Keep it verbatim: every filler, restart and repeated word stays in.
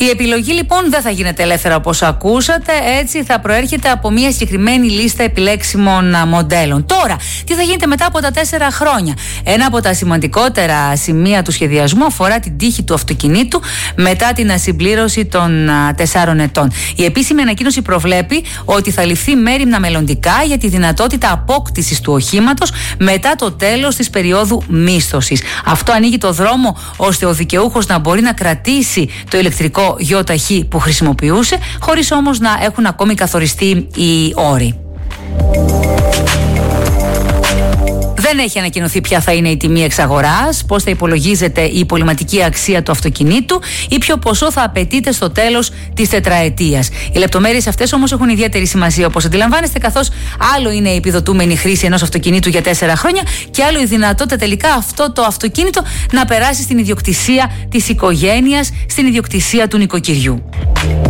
Η επιλογή λοιπόν δεν θα γίνεται ελεύθερα όπως ακούσατε, έτσι θα προέρχεται από μια συγκεκριμένη λίστα επιλέξιμων μοντέλων. Τώρα, τι θα γίνεται μετά από τα τέσσερα χρόνια? Ένα από τα σημαντικότερα σημεία του σχεδιασμού αφορά την τύχη του αυτοκινήτου μετά την ασυμπλήρωση των τεσσάρων ετών. Η επίσημη ανακοίνωση προβλέπει ότι θα ληφθεί μέριμνα μελλοντικά για τη δυνατότητα απόκτησης του οχήματος μετά το τέλος της περίοδου μίσθωσης. Αυτό ανοίγει το δρόμο ώστε ο δικαιούχος να μπορεί να κρατήσει το ηλεκτρικό γιοταχή που χρησιμοποιούσε, χωρίς όμως να έχουν ακόμη καθοριστεί οι όροι. Δεν έχει ανακοινωθεί ποια θα είναι η τιμή εξαγοράς, πώς θα υπολογίζεται η πολυματική αξία του αυτοκινήτου ή ποιο ποσό θα απαιτείται στο τέλος της τετραετίας. Οι λεπτομέρειες αυτές όμως έχουν ιδιαίτερη σημασία, όπως αντιλαμβάνεστε, καθώς άλλο είναι η επιδοτούμενη χρήση ενός αυτοκινήτου για τέσσερα χρόνια και άλλο η δυνατότητα τελικά αυτό το αυτοκίνητο να περάσει στην ιδιοκτησία της οικογένειας, στην ιδιοκτησία του νοικοκυριού.